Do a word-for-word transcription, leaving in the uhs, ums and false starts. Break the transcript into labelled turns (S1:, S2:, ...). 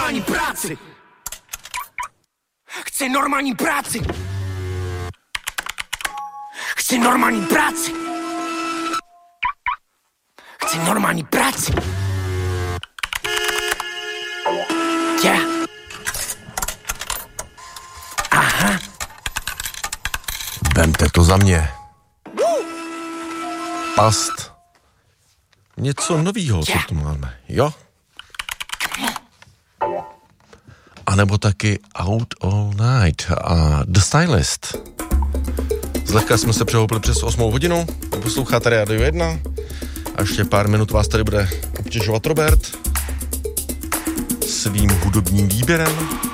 S1: normální práci. Chci normální práci. Chci normální práci. Chci normální práci. Yeah. Aha.
S2: Vemte to za mě. Past. Něco novýho, co tu máme, jo? A nebo taky Out All Night a The Stylist. Zlehka jsme se přehoupili přes osmou hodinu. Posloucháte Radio jedna. A ještě pár minut vás tady bude obtěžovat Robert svým hudobním výběrem.